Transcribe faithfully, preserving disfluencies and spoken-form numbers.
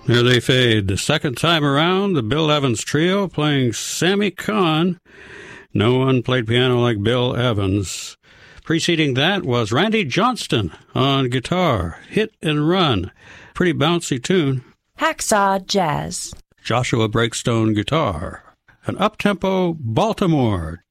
There they fade. The second time around, the Bill Evans Trio playing Sammy Kahn. No one played piano like Bill Evans. Preceding that was Randy Johnston on guitar. Hit and Run. Pretty bouncy tune. Hacksaw Jazz. Joshua Breakstone guitar. An up-tempo Baltimore